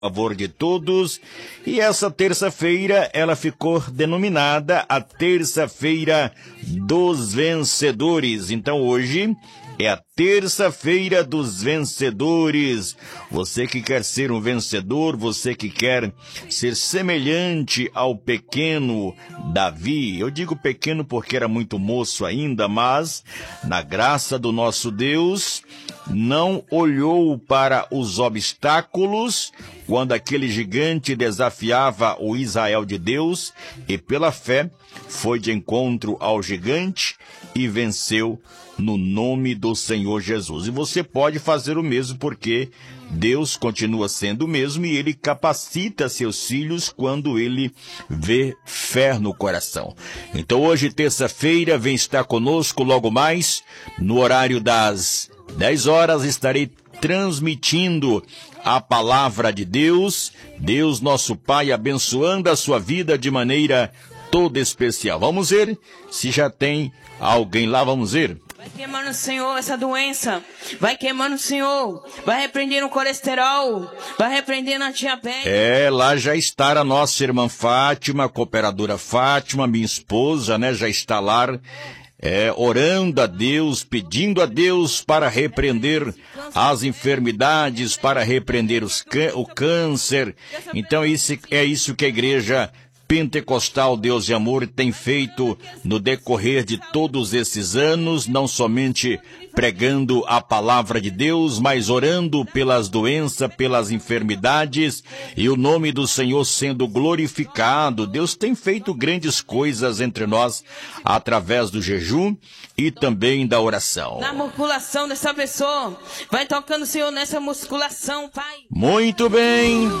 favor de todos, e essa terça-feira ela ficou denominada a Terça-feira dos Vencedores. Então hoje é a Terça-feira dos Vencedores. Você que quer ser um vencedor, você que quer ser semelhante ao pequeno Davi. Eu digo pequeno porque era muito moço ainda, mas na graça do nosso Deus, não olhou para os obstáculos quando aquele gigante desafiava o Israel de Deus, e pela fé foi de encontro ao gigante e venceu no nome do Senhor Jesus. E você pode fazer o mesmo, porque Deus continua sendo o mesmo e Ele capacita seus filhos quando Ele vê fé no coração. Então hoje, terça-feira, vem estar conosco logo mais, no horário das 10 horas, estarei transmitindo a palavra de Deus, Deus nosso Pai abençoando a sua vida de maneira toda especial. Vamos ver se já tem alguém lá, vamos ver. Vai queimando, Senhor, essa doença. Vai queimando, Senhor. Vai repreendendo o colesterol. Vai repreendendo a diabetes. Lá já está a nossa irmã Fátima, a cooperadora Fátima, minha esposa, já está lá, orando a Deus, pedindo a Deus para repreender as enfermidades, para repreender o câncer. Então é isso que a igreja Pentecostal Deus e Amor tem feito no decorrer de todos esses anos, não somente pregando a palavra de Deus, mas orando pelas doenças, pelas enfermidades, e o nome do Senhor sendo glorificado. Deus tem feito grandes coisas entre nós através do jejum e também da oração. Na musculação dessa pessoa, vai tocando, Senhor, nessa musculação, Pai. Muito bem.